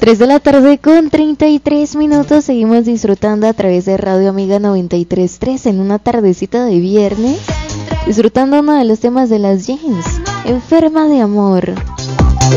3 de la tarde con 33 minutos. Seguimos disfrutando a través de Radio Amiga 93.3 en una tardecita de viernes. Disfrutando uno de los temas de las James, Enferma de Amor.